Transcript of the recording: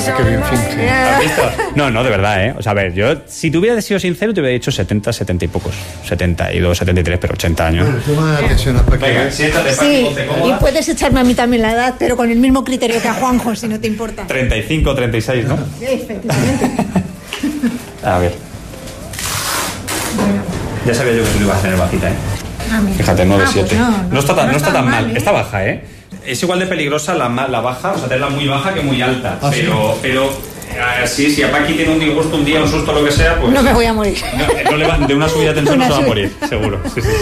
qué bien finge. ¿Has visto? No, de verdad, ¿eh? O sea, a ver, yo, si te hubiera sido sincero, te hubiera dicho 70, 70 y pocos. 72, 73, pero 80 años. Bueno, toma atención a Venga, siéntate, Sí, ponte y cómoda. puedes echarme a mí también la edad, pero con el mismo criterio que a Juanjo, si no te importa. 35, 36, ¿no? Efectivamente. A ver. Ya sabía yo que tú ibas a tener bajita, ¿eh? Fíjate, 9,7. Pues no está tan mal. ¿eh? Está baja, ¿eh? Es igual de peligrosa la baja, o sea, tenerla muy baja que muy alta. ¿Ah, pero sí, si a Paqui tiene un disgusto un día, un susto, lo que sea, pues... No me voy a morir. de una subida de tensión no se va a Una morir, seguro. Sí, sí.